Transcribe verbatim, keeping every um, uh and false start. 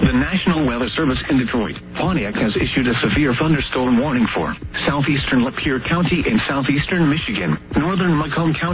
The National Weather Service in Detroit, Pontiac has issued a severe thunderstorm warning for southeastern Lapeer County in southeastern Michigan, northern Macomb County,